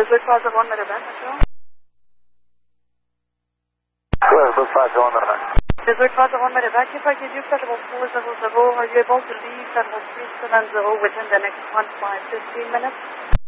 Blizzard Plaza 1 Medevac, Metro. Blizzard Plaza 1 Medevac. Blizzard Plaza 1 Medevac, if I give you Federal 400, are you able to leave Federal 370 within the next 1 to 15 minutes?